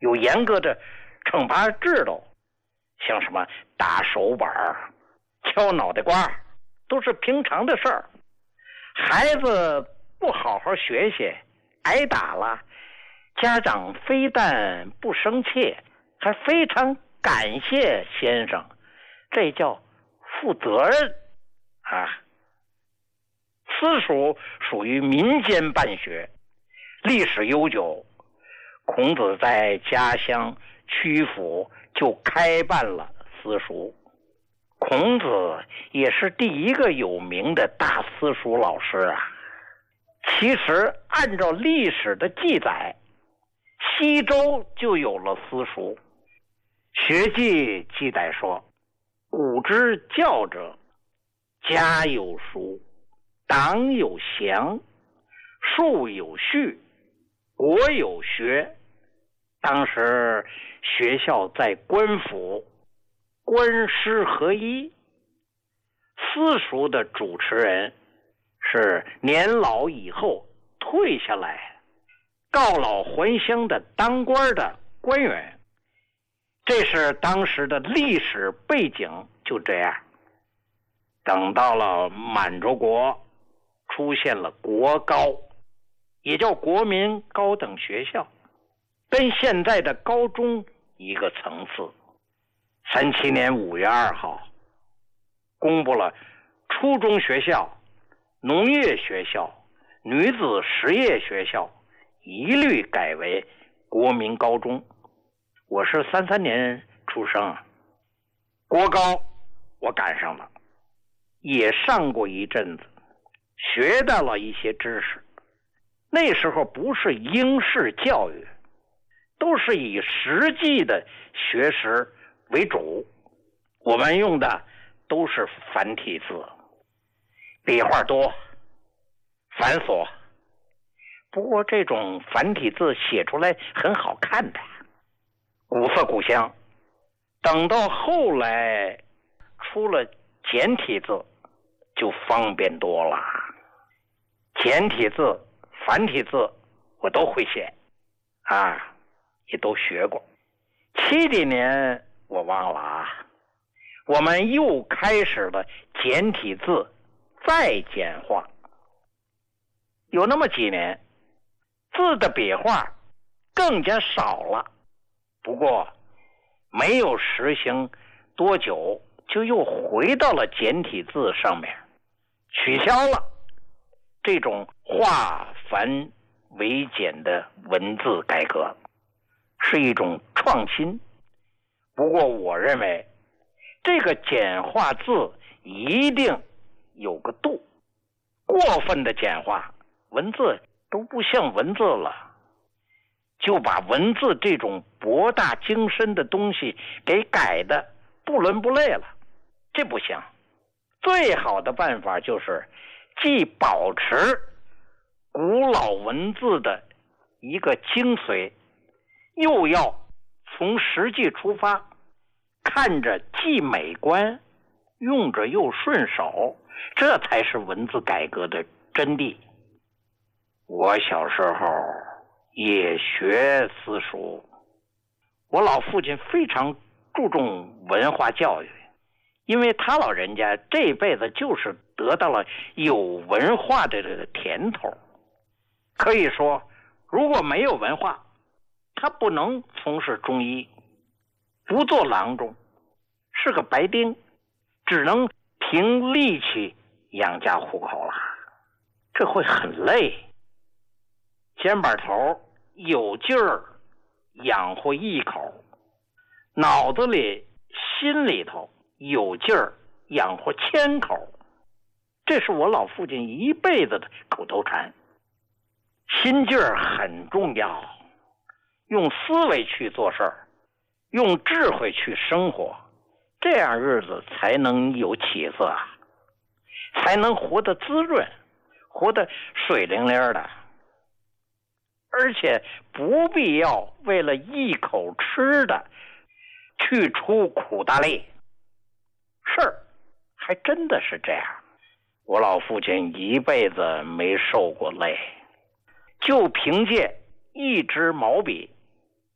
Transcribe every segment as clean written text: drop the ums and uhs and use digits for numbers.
有严格的惩罚制度，像什么打手板、敲脑袋瓜，都是平常的事儿。孩子不好好学习，挨打了，家长非但不生气，还非常感谢先生，这叫负责任啊。私塾属于民间办学，历史悠久。孔子在家乡曲阜就开办了私塾，孔子也是第一个有名的大私塾老师啊。其实按照历史的记载，西周就有了私塾。学记记载说，古之教者，家有塾，党有祥，庶有序，国有学。当时学校在官府，官师合一。私塾的主持人是年老以后退下来告老还乡的当官的官员，这是当时的历史背景。就这样，等到了满洲国，出现了国高，也叫国民高等学校，跟现在的高中一个层次。37年5月2号公布了初中学校、农业学校、女子实业学校一律改为国民高中。我是33年出生，国高我赶上了，也上过一阵子，学到了一些知识。那时候不是应试教育，都是以实际的学识为主，我们用的都是繁体字，笔画多繁琐，不过这种繁体字写出来很好看的，古色古香。等到后来出了简体字就方便多了，简体字繁体字我都会写啊，也都学过。70几年我忘了啊，我们又开始了简体字再简化。有那么几年字的笔画更加少了，不过没有实行多久就又回到了简体字上面，取消了这种化繁为简的文字改革，是一种创新。不过我认为这个简化字一定有个度，过分的简化文字都不像文字了，就把文字这种博大精深的东西给改的不伦不类了，这不行。最好的办法就是既保持古老文字的一个精髓，又要从实际出发，看着既美观，用着又顺手，这才是文字改革的真谛。我小时候也学私塾，我老父亲非常注重文化教育，因为他老人家这辈子就是得到了有文化的这个甜头。可以说如果没有文化，他不能从事中医，不做郎中，是个白丁，只能凭力气养家糊口了，这会很累。肩膀头有劲儿养活一口，脑子里心里头有劲儿养活1000口，这是我老父亲一辈子的口头禅。心劲儿很重要，用思维去做事儿，用智慧去生活，这样日子才能有起色，才能活得滋润，活得水灵灵的。而且不必要为了一口吃的去出苦大力，事儿还真的是这样。我老父亲一辈子没受过累，就凭借一支毛笔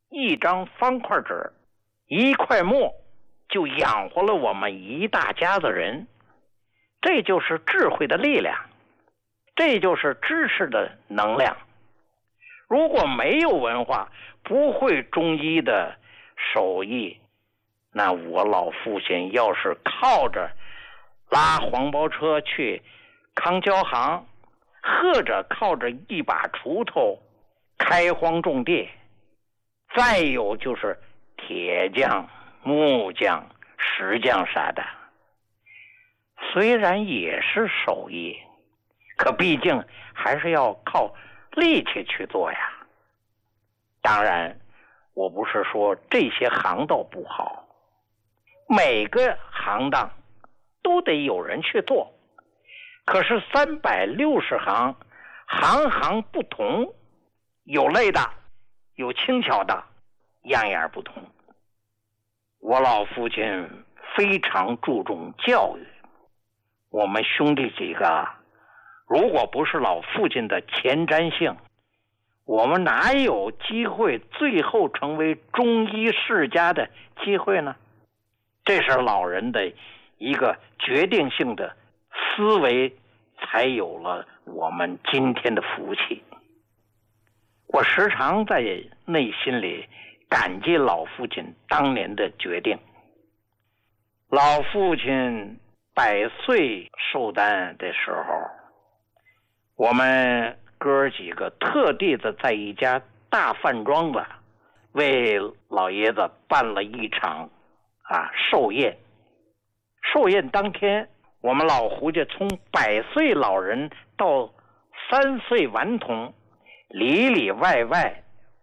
一张方块纸，一块墨，就养活了我们一大家子人。这就是智慧的力量，这就是知识的能量。如果没有文化，不会中医的手艺，那我老父亲要是靠着拉黄包车去康交行，或者靠着一把锄头开荒种地，再有就是铁匠、木匠、石匠啥的，虽然也是手艺，可毕竟还是要靠力气去做呀。当然，我不是说这些行当不好，每个行当都得有人去做。可是360行，行行不同，有累的，有轻巧的，样样不同。我老父亲非常注重教育，我们兄弟几个，如果不是老父亲的前瞻性，我们哪有机会最后成为中医世家的机会呢？这是老人的一个决定性的思维，才有了我们今天的福气。我时常在内心里感激老父亲当年的决定。老父亲100岁寿诞的时候，我们哥几个特地的在一家大饭庄子为老爷子办了一场寿宴。寿宴当天，我们老胡家从100岁老人到3岁顽童，里里外外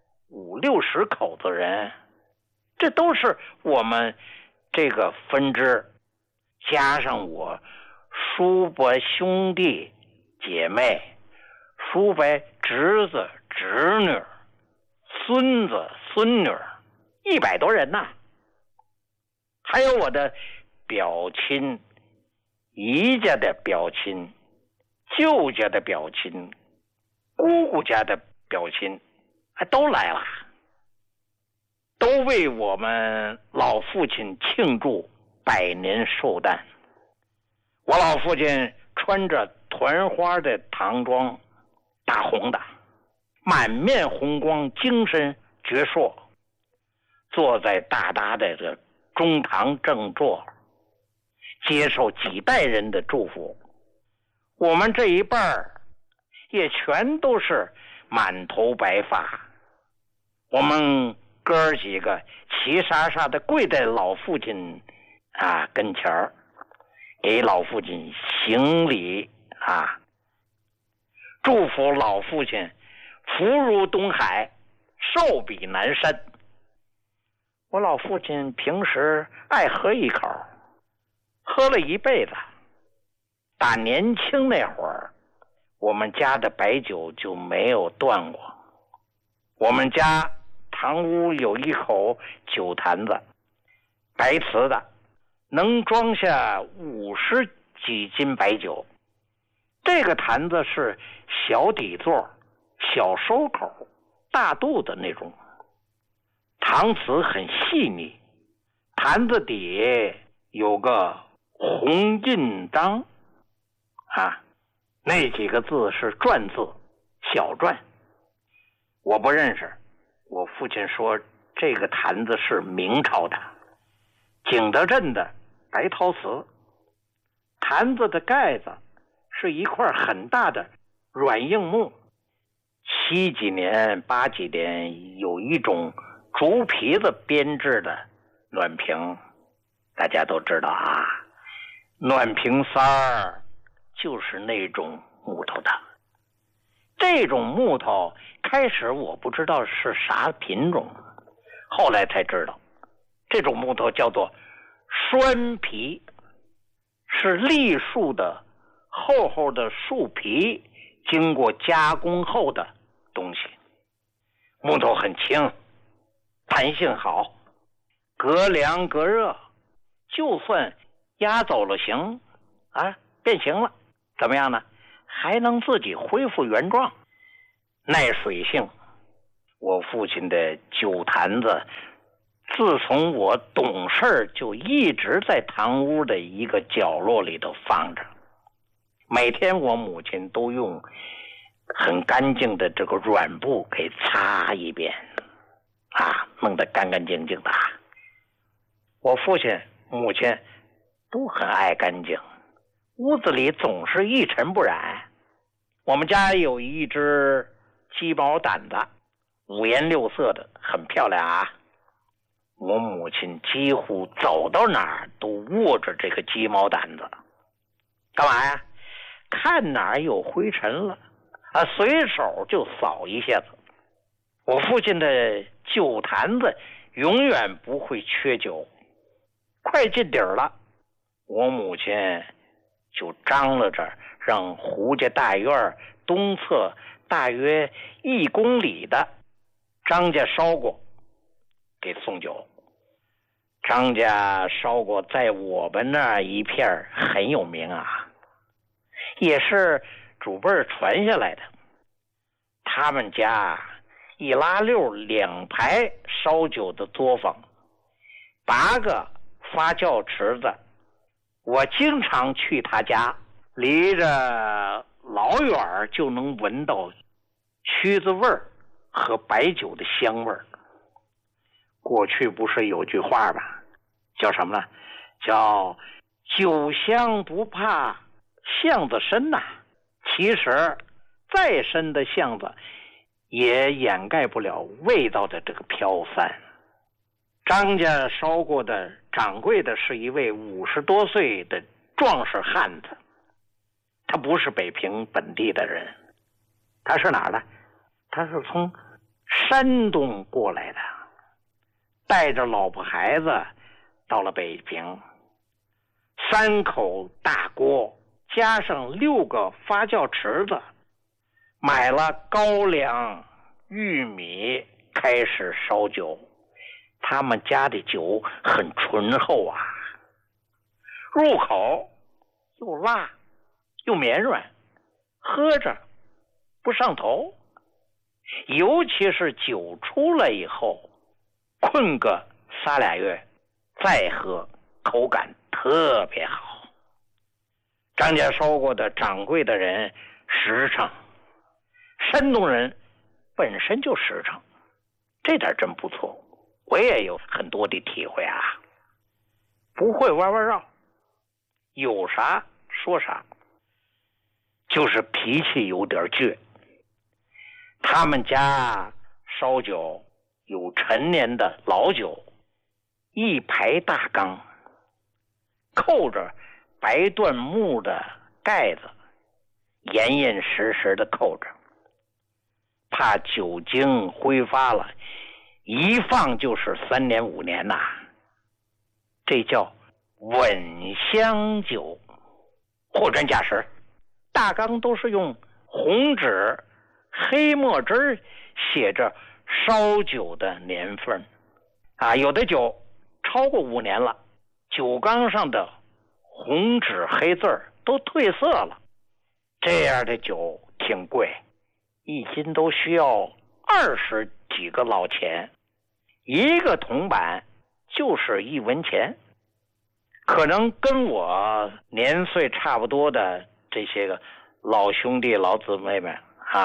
50-60口子人，这都是我们这个分支，加上我叔伯兄弟姐妹，叔伯侄子侄女，孙子孙女，100多人呐。还有我的表亲，姨家的表亲，舅家的表亲，姑姑家的表亲，都来了，都为我们老父亲庆祝100年寿诞。我老父亲穿着团花的唐装，大红的，满面红光，精神矍铄，坐在大大的这中堂正座，接受几代人的祝福。我们这一辈儿也全都是满头白发，我们哥几个齐沙沙的跪在老父亲跟前儿，给老父亲行礼祝福老父亲福如东海，寿比南山。我老父亲平时爱喝一口，喝了一辈子。打年轻那会儿，我们家的白酒就没有断过。我们家堂屋有一口酒坛子，白瓷的，能装下50几斤白酒。这个坛子是小底座，小收口，大肚的那种，搪瓷很细腻，坛子底有个红印章那几个字是篆字，小篆，我不认识。我父亲说这个坛子是明朝的，景德镇的白陶瓷。坛子的盖子是一块很大的软硬木，7几年8几年有一种竹皮子编制的暖瓶，大家都知道暖瓶塞儿就是那种木头的。这种木头开始我不知道是啥品种，后来才知道这种木头叫做栓皮，是栗树的厚厚的树皮经过加工后的东西。木头很轻，弹性好，隔凉隔热，就算压走了形变形了怎么样呢？还能自己恢复原状，耐水性。 我父亲的酒坛子自从我懂事就一直在堂屋的一个角落里头放着，每天我母亲都用很干净的这个软布给擦一遍，弄得干干净净的。我父亲母亲都很爱干净，屋子里总是一尘不染。我们家有一只鸡毛掸子，五颜六色的，很漂亮啊。我母亲几乎走到哪儿都握着这个鸡毛掸子，干嘛呀？看哪儿有灰尘了随手就扫一下子。我父亲的酒坛子永远不会缺酒，快进底儿了，我母亲就张罗着让胡家大院东侧大约1公里的张家烧锅给送酒。张家烧锅在我们那一片很有名啊，也是祖辈传下来的。他们家一拉溜2排烧酒的作坊，8个发酵池子，我经常去他家，离着老远就能闻到曲子味儿和白酒的香味儿。过去不是有句话吧，叫什么呢？叫酒香不怕巷子深呐。其实再深的巷子也掩盖不了味道的这个飘散。张家烧过的掌柜的是一位50多岁的壮实汉子，他不是北平本地的人，他是哪儿的？他是从山东过来的，带着老婆孩子到了北平，3口大锅加上6个发酵池子，买了高粱玉米开始烧酒。他们家的酒很醇厚啊，入口又辣又绵软，喝着不上头。尤其是酒出来以后，困个3俩月再喝，口感特别好。张家烧过的掌柜的人实诚，山东人本身就实诚，这点真不错。我也有很多的体会啊，不会弯弯绕，有啥说啥，就是脾气有点倔。他们家烧酒有陈年的老酒，1排大缸，扣着白椴木的盖子，严严实实的扣着，怕酒精挥发了，一放就是3年5年呐。这叫稳香酒，货真价实。大缸都是用红纸黑墨汁写着烧酒的年份有的酒超过5年了，酒缸上的红纸黑字都褪色了。这样的酒挺贵，1斤都需要20几个老钱，1个铜板就是1文钱。可能跟我年岁差不多的这些个老兄弟老姊妹们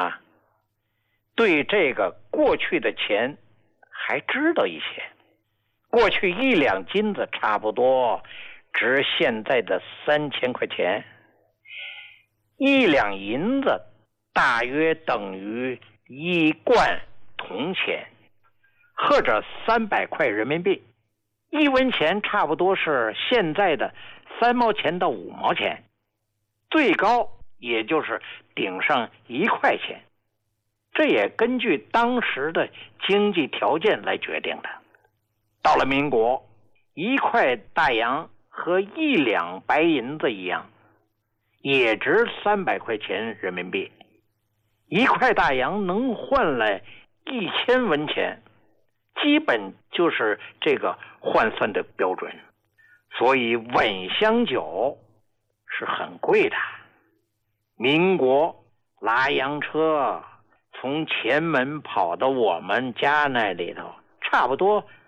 对这个过去的钱还知道一些。过去1两金子差不多值现在的3000块钱，1两银子大约等于1贯铜钱，或者300块人民币。1文钱差不多是现在的3毛钱到5毛钱，最高也就是顶上1块钱。这也根据当时的经济条件来决定的。到了民国，1块大洋和1两白银子一样，也值300块钱人民币。1块大洋能换来1000文钱，基本就是这个换算的标准。所以稳香酒是很贵的。民国拉洋车从前门跑到我们家那里头，差不多